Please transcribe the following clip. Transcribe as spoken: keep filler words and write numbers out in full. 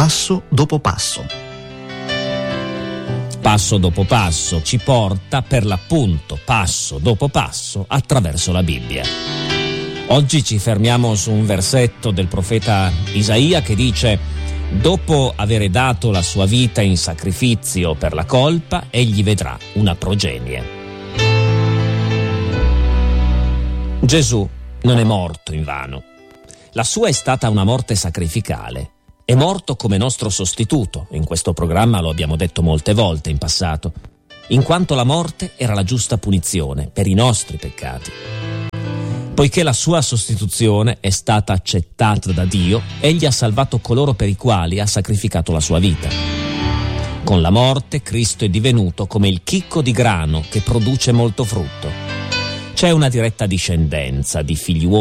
passo dopo passo. Passo dopo passo ci porta, per l'appunto, passo dopo passo, attraverso la Bibbia. Oggi ci fermiamo su un versetto del profeta Isaia che dice: dopo avere dato la sua vita in sacrificio per la colpa, egli vedrà una progenie. Gesù non è morto invano. La sua è stata una morte sacrificale. È morto come nostro sostituto, in questo programma lo abbiamo detto molte volte in passato, in quanto la morte era la giusta punizione per i nostri peccati. Poiché la sua sostituzione è stata accettata da Dio, egli ha salvato coloro per i quali ha sacrificato la sua vita. Con la morte Cristo è divenuto come il chicco di grano che produce molto frutto. C'è una diretta discendenza di figliuoli